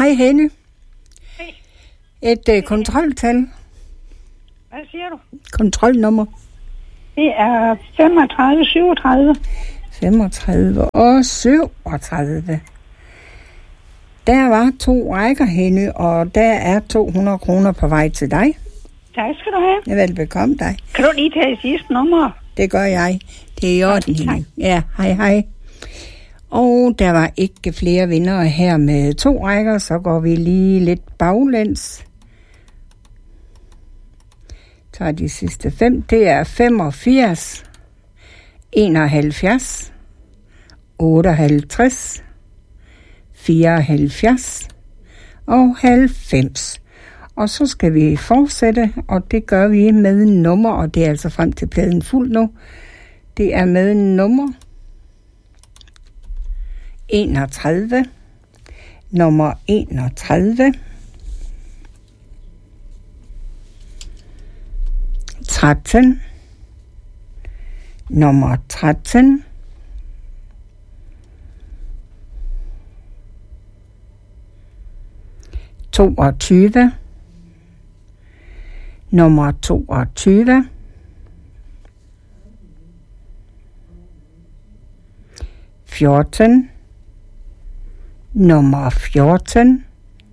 Hej Henny. Hej. Et kontroltal. Hvad siger du? Kontrolnummer. Det er 35 37. 35 og 37. Der var 2 rækker, Henny, og der er 200 kroner på vej til dig. Tak skal du have. Velbekomme dig. Kan du lige tage sidste nummer? Det gør jeg. Det er i orden, Tak. Henny. Ja, hej. Og der var ikke flere vindere her med 2 rækker, så går vi lige lidt baglæns. Tager de sidste 5. Det er 85, 71, 58, 74 og 90. Og så skal vi fortsætte, og det gør vi med nummer, og det er altså frem til pladen fuld nu. Det er med nummer 31, nummer 31, 13, nummer 13, 22, nummer 22, 14, nummer 14,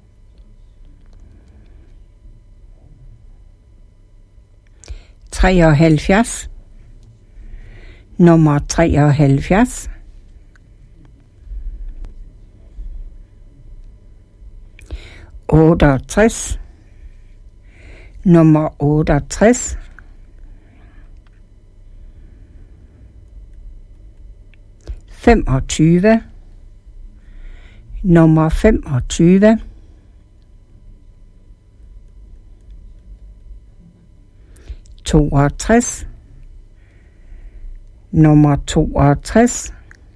73, nummer 73, 68, nummer 68, 25, nummer 25, 62, nummer 62,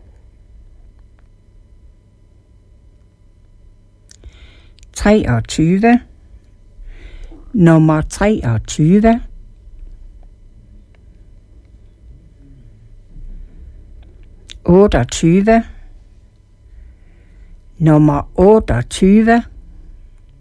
23, nummer 23, 28, nummer 28,